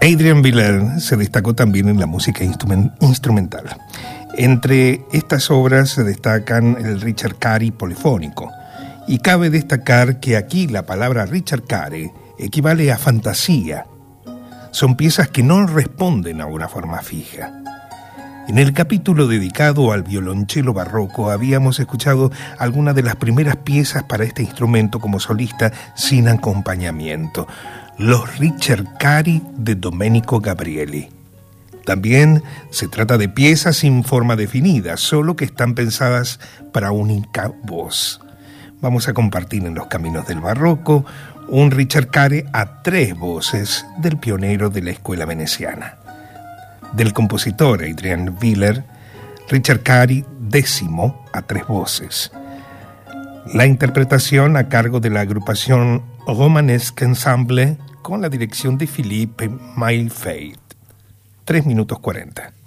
Adrian Villers se destacó también en la música instrumental. Entre estas obras se destacan el Richard Carey polifónico. Y cabe destacar que aquí la palabra Richard Carey equivale a fantasía. Son piezas que no responden a una forma fija. En el capítulo dedicado al violonchelo barroco habíamos escuchado algunas de las primeras piezas para este instrumento como solista sin acompañamiento, los Richard Carey de Domenico Gabrieli. También se trata de piezas sin forma definida, solo que están pensadas para única voz. Vamos a compartir en los caminos del barroco un Richard Carey a 3 voces del pionero de la escuela veneciana. Del compositor Adrian Villers, Richard Carey X a 3 voces. La interpretación a cargo de la agrupación Romanesque Ensemble con la dirección de Philippe Maillefert. 3 minutos 40.